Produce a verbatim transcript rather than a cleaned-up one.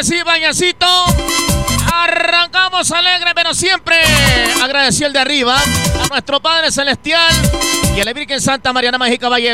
que sí, Bañacito. Arrancamos alegre, pero siempre agradeció el de arriba a nuestro Padre Celestial y a la Virgen Santa Mariana Mágica Caballero.